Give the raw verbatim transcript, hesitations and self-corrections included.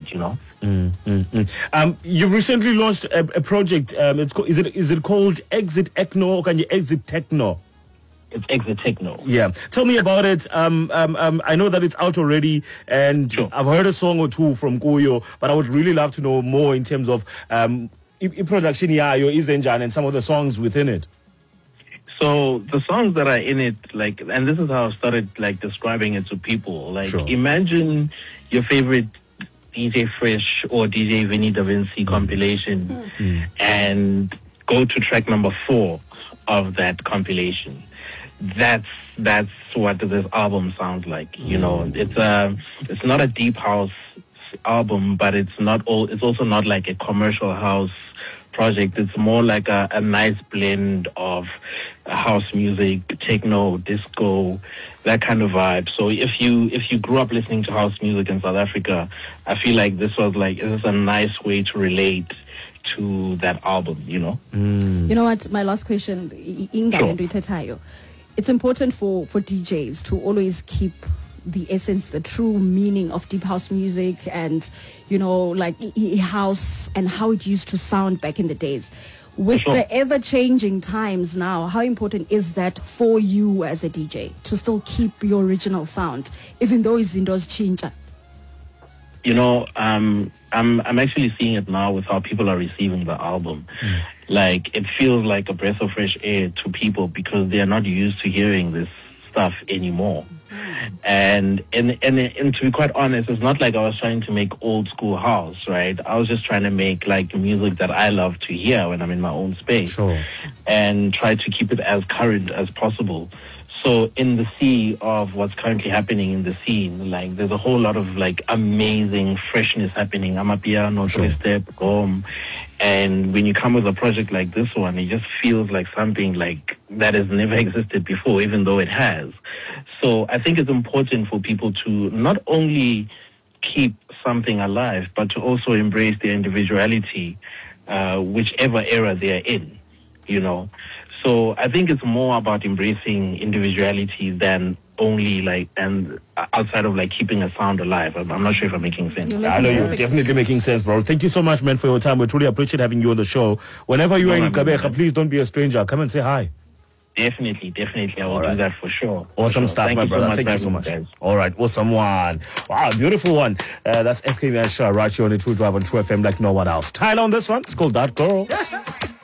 you know. Mm, mm, mm. Um, you've recently launched a, a project. Um, it's co- is it is it called Exit Ethno or can you Exit Techno? It's Exit Techno. Yeah, tell me about it. Um, um, um, I know that it's out already, and Sure. I've heard a song or two from Kuyo, but I would really love to know more in terms of um, i- i- production yayo, Izenjan, and some of the songs within it. So the songs that are in it, like, and this is how I started like describing it to people. Like, Sure. imagine your favorite D J Fresh or D J Vinny Da Vinci compilation, Mm. and go to track number four of that compilation. That's that's what this album sounds like. You know, it's a it's not a deep house album, but it's not all. It's also not like a commercial house project. It's more like a, a nice blend of house music, techno, disco, that kind of vibe. So if you if you grew up listening to house music in South Africa, I feel like this was like this is a nice way to relate to that album. You know. You know what? My last question, I- Inga Sure. and Itetayo. It's important for, for D Js to always keep the essence, the true meaning of deep house music and, you know, like i- i- house and how it used to sound back in the days. With Sure. the ever-changing times now, how important is that for you as a D J to still keep your original sound, even though it's indoors change? You know, um, I'm I'm actually seeing it now with how people are receiving the album. Mm. Like, it feels like a breath of fresh air to people because they are not used to hearing this stuff anymore. And and and and to be quite honest, it's not like I was trying to make old school house, right? I was just trying to make like music that I love to hear when I'm in my own space, Sure. and try to keep it as current as possible. So in the sea of what's currently happening in the scene, like there's a whole lot of like amazing freshness happening. Amapiano, Sure. three-step, home. And when you come with a project like this one, it just feels like something like that has never existed before, even though it has. So I think it's important for people to not only keep something alive, but to also embrace their individuality, uh, whichever era they're in, you know. So I think it's more about embracing individuality than only like, and outside of like keeping a sound alive. I'm, I'm not sure if I'm making sense. You're I know you're Perfect. definitely making sense, bro. Thank you so much, man, for your time. We truly appreciate having you on the show. Whenever you're No, in no, no, Gqeberha, no. please don't be a stranger. Come and say hi. Definitely, definitely. I will All do right. that for sure. For Awesome sure. stuff, Thank my you brother. So much Thank for you so having much. me, guys. All right, awesome one. Wow, beautiful one. Uh, that's F K Masha right here on the True Drive on True F M like no one else. Tyler on this one. It's called That Girl.